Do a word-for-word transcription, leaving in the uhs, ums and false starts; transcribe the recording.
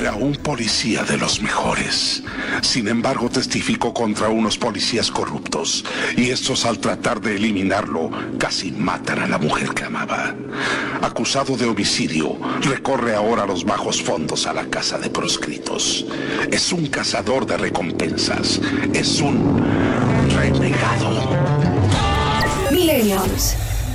Era un policía de los mejores. Sin embargo, testificó contra unos policías corruptos. Y estos, al tratar de eliminarlo, casi matan a la mujer que amaba. Acusado de homicidio, recorre ahora los bajos fondos a la casa de proscritos. Es un cazador de recompensas. Es un renegado. Millennials.